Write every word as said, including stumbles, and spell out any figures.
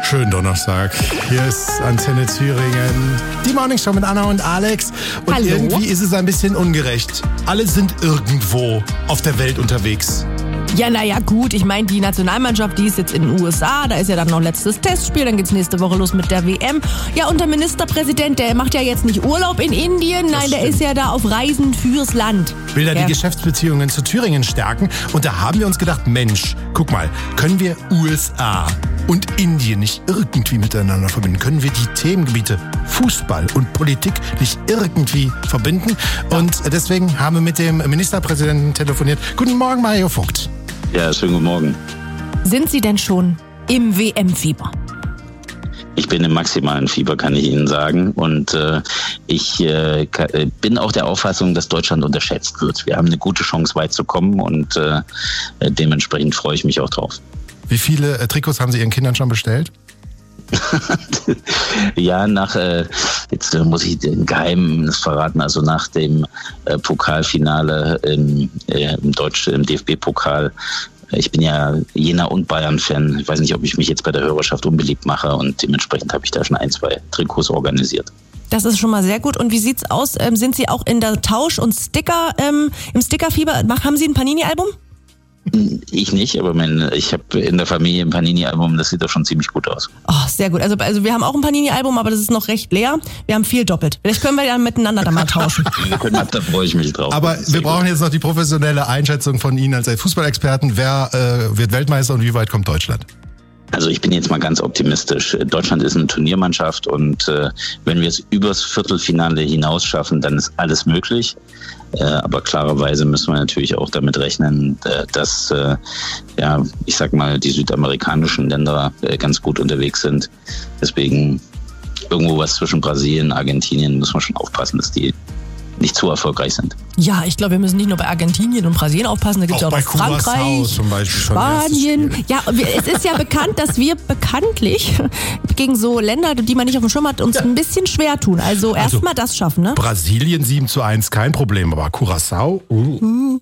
Schönen Donnerstag. Hier ist Antenne Thüringen. Die Morningshow mit Anna und Alex. Und Hallo. Irgendwie ist es ein bisschen ungerecht. Alle sind irgendwo auf der Welt unterwegs. Ja, naja, gut. Ich meine, die Nationalmannschaft, die ist jetzt in den U S A. Da ist ja dann noch letztes Testspiel. Dann geht's nächste Woche los mit der W M. Ja, und der Ministerpräsident, der macht ja jetzt nicht Urlaub in Indien. Nein, der ist ja da auf Reisen fürs Land. Will da Ja. die Geschäftsbeziehungen zu Thüringen stärken. Und da haben wir uns gedacht, Mensch, guck mal, können wir U S A und Indien nicht irgendwie miteinander verbinden? Können wir die Themengebiete Fußball und Politik nicht irgendwie verbinden? Und deswegen haben wir mit dem Ministerpräsidenten telefoniert. Guten Morgen, Mario Vogt. Ja, schönen guten Morgen. Sind Sie denn schon im W M-Fieber? Ich bin im maximalen Fieber, kann ich Ihnen sagen. Und äh, ich äh, ka- äh, bin auch der Auffassung, dass Deutschland unterschätzt wird. Wir haben eine gute Chance, weit zu kommen und äh, dementsprechend freue ich mich auch drauf. Wie viele äh, Trikots haben Sie Ihren Kindern schon bestellt? Ja, nach, äh, jetzt äh, muss ich den Geheimnis verraten, also nach dem äh, Pokalfinale im, äh, im, Deutsch, im D F B-Pokal. Ich bin ja Jena- und Bayern-Fan. Ich weiß nicht, ob ich mich jetzt bei der Hörerschaft unbeliebt mache und dementsprechend habe ich da schon ein, zwei Trikots organisiert. Das ist schon mal sehr gut. Und wie sieht's aus? Ähm, sind Sie auch in der Tausch- und Sticker, ähm, im Stickerfieber? Mach- Haben Sie ein Panini-Album? Ich nicht, aber mein, ich habe in der Familie ein Panini-Album, das sieht doch schon ziemlich gut aus. Oh, sehr gut. Also, also wir haben auch ein Panini-Album, aber das ist noch recht leer. Wir haben viel doppelt. Vielleicht können wir ja miteinander da mal tauschen. Da freue ich mich drauf. Aber wir brauchen jetzt noch die professionelle Einschätzung von Ihnen als Fußballexperten. Wer äh, wird Weltmeister und wie weit kommt Deutschland? Also ich bin jetzt mal ganz optimistisch. Deutschland ist eine Turniermannschaft und äh, wenn wir es übers Viertelfinale hinaus schaffen, dann ist alles möglich. Äh, aber klarerweise müssen wir natürlich auch damit rechnen, äh, dass äh, ja, ich sag mal, die südamerikanischen Länder äh, ganz gut unterwegs sind. Deswegen irgendwo was zwischen Brasilien und Argentinien muss man schon aufpassen, dass die nicht zu erfolgreich sind. Ja, ich glaube, wir müssen nicht nur bei Argentinien und Brasilien aufpassen, da gibt es ja auch bei noch Frankreich, Curaçao zum Beispiel schon Spanien. Ja, wir, es ist ja bekannt, dass wir bekanntlich gegen so Länder, die man nicht auf dem Schirm hat, uns Ja. ein bisschen schwer tun. Also, Also, erstmal das schaffen, ne? Brasilien sieben zu eins, kein Problem, aber Curaçao? Uh.